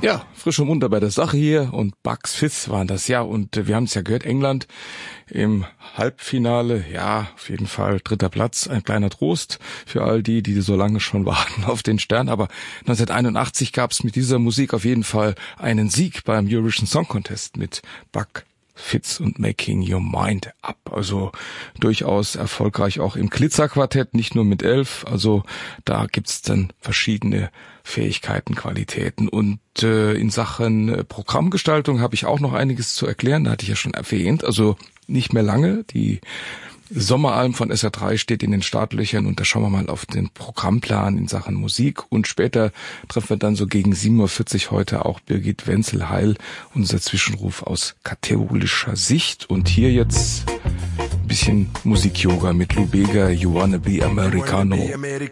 Ja, frisch und munter bei der Sache hier und Bucks Fizz waren das, ja, und wir haben es ja gehört, England im Halbfinale, ja, auf jeden Fall 3. Platz, ein kleiner Trost für all die, die so lange schon warten auf den Stern, aber 1981 gab es mit dieser Musik auf jeden Fall einen Sieg beim Eurovision Song Contest mit Bucks Fizz und Making Your Mind Up, also durchaus erfolgreich auch im Glitzerquartett, nicht nur mit 11, also da gibt's dann verschiedene Fähigkeiten, Qualitäten und in Sachen Programmgestaltung habe ich auch noch einiges zu erklären, da hatte ich ja schon erwähnt, also nicht mehr lange, die Sommeralm von SR3 steht in den Startlöchern und da schauen wir mal auf den Programmplan in Sachen Musik und später treffen wir dann so gegen 7.40 Uhr heute auch Birgit Wenzel-Heil, unser Zwischenruf aus katholischer Sicht und hier jetzt ein bisschen Musik-Yoga mit Lou Bega, You Wanna Be Americano.